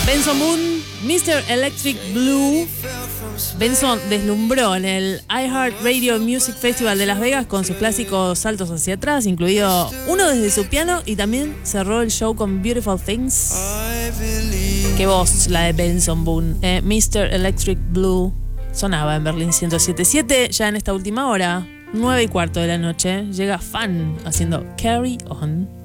Benson Boone, Mr. Electric Blue. Benson deslumbró en el iHeartRadio Music Festival de Las Vegas con sus clásicos saltos hacia atrás, incluido uno desde su piano, y también cerró el show con Beautiful Things. Qué voz la de Benson Boone. Mr. Electric Blue sonaba en Berlín 107.7. Ya en esta última hora, 9:15 de la noche, llega Fan haciendo Carry On.